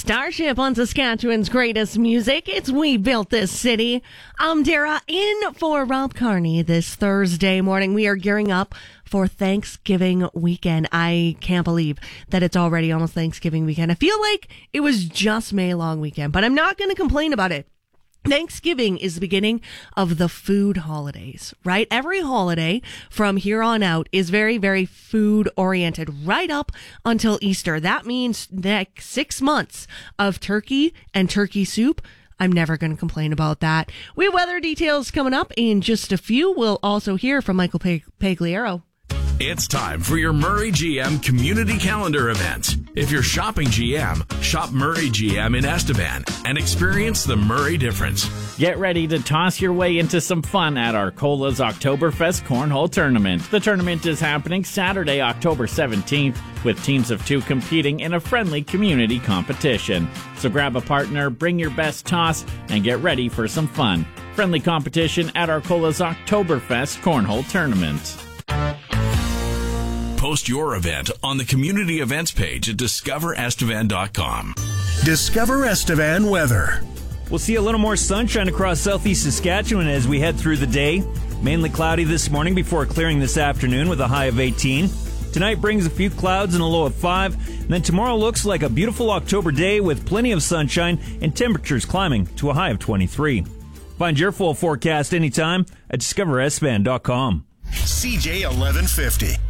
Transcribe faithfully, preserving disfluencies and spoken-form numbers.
Starship on Saskatchewan's greatest music. It's We Built This City. I'm Dara, in for Rob Carney this Thursday morning. We are gearing up for Thanksgiving weekend. I can't believe that it's already almost Thanksgiving weekend. I feel like it was just May long weekend, but I'm not going to complain about it. Thanksgiving is the beginning of the food holidays, right? Every holiday from here on out is very, very food oriented right up until Easter. That means next six months of turkey and turkey soup. I'm never going to complain about that. We have weather details coming up in just a few. We'll also hear from Michael Pagliaro. It's time for your Murray G M community calendar event. If you're shopping G M, shop Murray G M in Estevan and experience the Murray difference. Get ready to toss your way into some fun at Arcola's Oktoberfest Cornhole Tournament. The tournament is happening Saturday, October seventeenth, with teams of two competing in a friendly community competition. So grab a partner, bring your best toss, and get ready for some fun. Friendly competition at Arcola's Oktoberfest Cornhole Tournament. Post your event on the community events page at discover estevan dot com. Discover Estevan weather. We'll see a little more sunshine across southeast Saskatchewan as we head through the day. Mainly cloudy this morning before clearing this afternoon with a high of eighteen. Tonight brings a few clouds and a low of five. And then tomorrow looks like a beautiful October day with plenty of sunshine and temperatures climbing to a high of twenty-three. Find your full forecast anytime at discover estevan dot com. C J eleven fifty.